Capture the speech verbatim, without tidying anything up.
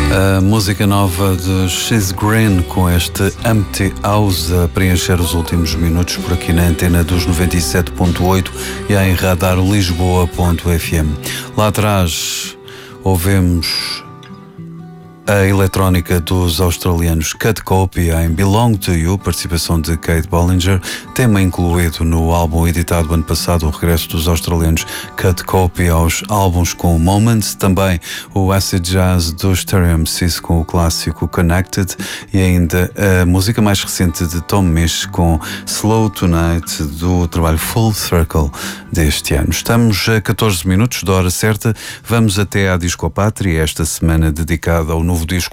A música nova de She's Green com este Empty House a preencher os últimos minutos por aqui na antena dos noventa e sete ponto oito e em radar lisboa ponto f m. Lá atrás ouvemos a eletrónica dos australianos Cut Copy em Belong to You, participação de Kate Bollinger, tema incluído no álbum editado ano passado, o regresso dos australianos Cut Copy aos álbuns com Moments, também o acid jazz dos Stereo M Cs com o clássico Connected e ainda a música mais recente de Tom Misch com Slow Tonight do trabalho Full Circle deste ano. Estamos a catorze minutos da hora certa, vamos até à Discopátria, esta semana dedicada ao novo disco